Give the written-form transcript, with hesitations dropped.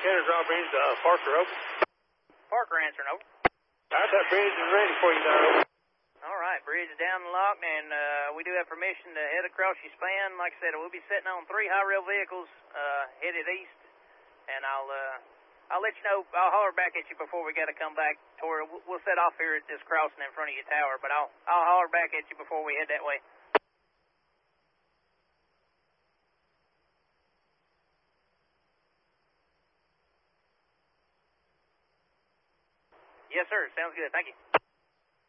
Kenner's all bridge, Parker open. Parker answering, over. All right, that bridge is ready for you there, over. All right, bridge is down and locked, and we do have permission to head across your span. Like I said, we'll be sitting on 3 high-rail vehicles headed east, and I'll let you know. I'll holler back at you before we got to come back. We'll set off here at this crossing in front of your tower, but I'll holler back at you before we head that way. Yes, sir. Sounds good. Thank you.